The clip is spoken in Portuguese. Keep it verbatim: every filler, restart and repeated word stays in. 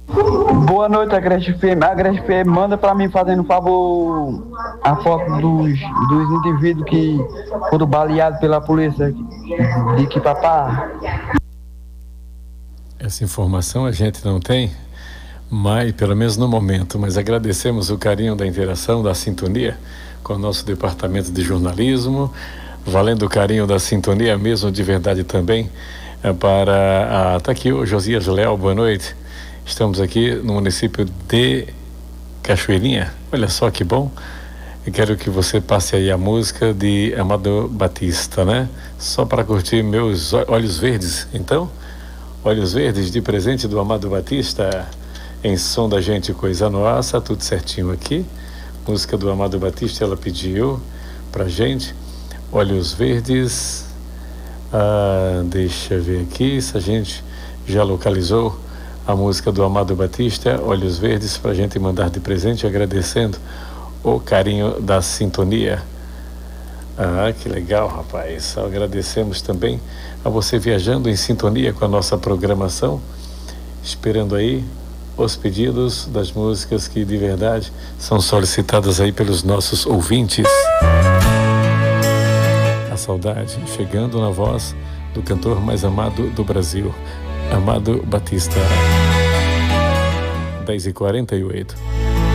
Boa noite, Agreste F M. Agreste F M, manda pra mim, fazendo um favor, a foto dos, dos indivíduos que foram baleados pela polícia de Quipapá. Essa informação a gente não tem, mas pelo menos no momento, mas agradecemos o carinho da interação, da sintonia com o nosso departamento de jornalismo, valendo o carinho da sintonia mesmo de verdade também, para a, tá aqui o Josias Léo, boa noite. Estamos aqui no município de Cachoeirinha, olha só que bom. Eu quero que você passe aí a música de Amado Batista, né? Só para curtir meus olhos verdes, então, Olhos Verdes de presente do Amado Batista, em som da gente Coisa Nossa, tudo certinho aqui. Música do Amado Batista, ela pediu pra gente, Olhos Verdes. Ah, deixa eu ver aqui se a gente já localizou a música do Amado Batista, Olhos Verdes, pra gente mandar de presente, agradecendo o carinho da sintonia. Ah, que legal, rapaz. Agradecemos também a você viajando em sintonia com a nossa programação, esperando aí os pedidos das músicas que de verdade são solicitadas aí pelos nossos ouvintes. A saudade chegando na voz do cantor mais amado do Brasil, Amado Batista. dez e quarenta e oito.